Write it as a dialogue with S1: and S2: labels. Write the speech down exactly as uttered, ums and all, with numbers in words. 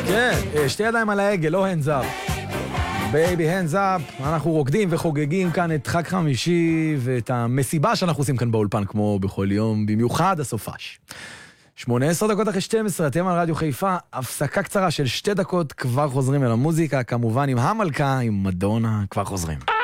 S1: כן, שתי ידיים על העגל, לא hands up. בייבי, hands up. אנחנו רוקדים וחוגגים כאן את חג חמישי ואת המסיבה שאנחנו עושים כאן באולפן, כמו בכל יום, במיוחד הסופש. שמונה עשרה דקות אחרי שתים עשרה, אתם על רדיו חיפה, הפסקה קצרה של שתי דקות, כבר חוזרים אל המוזיקה, כמובן עם המלכה, עם מדונה, כבר חוזרים.